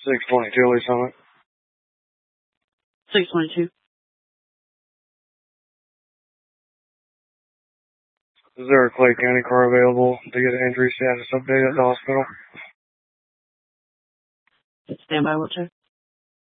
622 Lee Summit. 622. Is there a Clay County car available to get an injury status update at the hospital? Stand by, wheelchair.